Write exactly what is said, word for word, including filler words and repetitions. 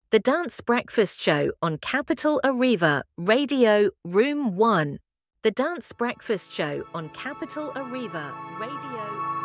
The Dance Breakfast Show on Capital Arriva, Radio Room one. The Dance Breakfast Show on Capital Arriva, Radio